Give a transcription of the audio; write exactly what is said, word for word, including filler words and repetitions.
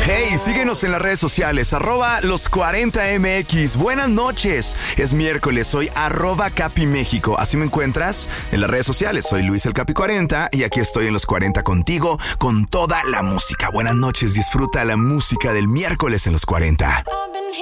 Hey, síguenos en las redes sociales, arroba los cuarenta M X. Buenas noches, es miércoles, soy arroba Capi México. Así me encuentras en las redes sociales, soy Luis el Capi cuarenta y aquí estoy en los cuarenta contigo con toda la música. Buenas noches, disfruta la música del miércoles en los cuarenta.